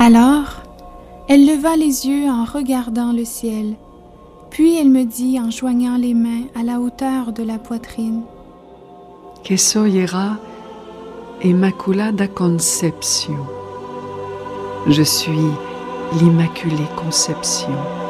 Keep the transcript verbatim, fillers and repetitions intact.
Alors, elle leva les yeux en regardant le ciel, puis elle me dit en joignant les mains à la hauteur de la poitrine: Que soy era Immaculada Conception. Je suis l'Immaculée Conception.